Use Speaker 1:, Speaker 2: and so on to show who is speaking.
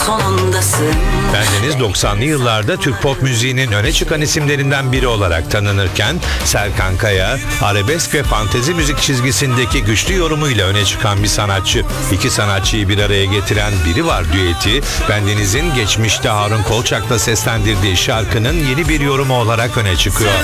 Speaker 1: sonundasın.
Speaker 2: Bendeniz 90'lı yıllarda Türk pop müziğinin öne çıkan isimlerinden biri olarak tanınırken Serkan Kaya, arabesk ve fantezi müzik çizgisindeki güçlü yorumuyla öne çıkan bir sanatçı. İki sanatçıyı bir araya getiren Biri Var düeti, Bendeniz'in geçmişte Harun Kolçak'la seslendirdiği şarkının yeni bir yorumu olarak öne çıkıyor.